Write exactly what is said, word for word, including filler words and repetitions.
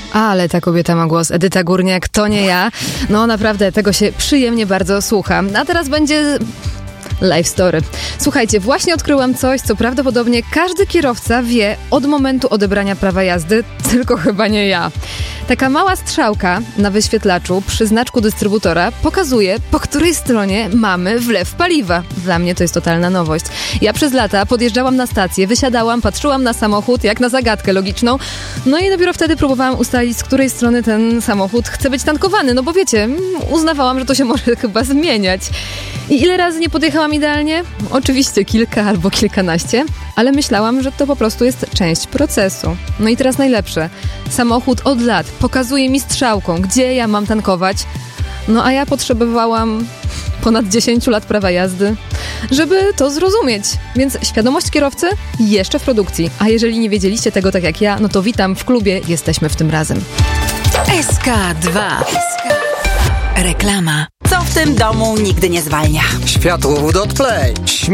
Ale ta kobieta ma głos. Edyta Górniak, to nie ja. No naprawdę, tego się przyjemnie bardzo słucha. A teraz będzie... Life story. Słuchajcie, właśnie odkryłam coś, co prawdopodobnie każdy kierowca wie od momentu odebrania prawa jazdy, tylko chyba nie ja. Taka mała strzałka na wyświetlaczu przy znaczku dystrybutora pokazuje, po której stronie mamy wlew paliwa. Dla mnie to jest totalna nowość. Ja przez lata podjeżdżałam na stację, wysiadałam, patrzyłam na samochód jak na zagadkę logiczną, no i dopiero wtedy próbowałam ustalić, z której strony ten samochód chce być tankowany, no bo wiecie, uznawałam, że to się może chyba zmieniać. I ile razy nie podjechałam idealnie? Oczywiście kilka albo kilkanaście, ale myślałam, że to po prostu jest część procesu. No i teraz najlepsze. Samochód od lat pokazuje mi strzałką, gdzie ja mam tankować. No a ja potrzebowałam ponad dziesięć lat prawa jazdy, żeby to zrozumieć. Więc świadomość kierowcy jeszcze w produkcji. A jeżeli nie wiedzieliście tego tak jak ja, no to witam w klubie, jesteśmy w tym razem. S K dwa. Reklama. Co w tym domu nigdy nie zwalnia? Światłowód od Play.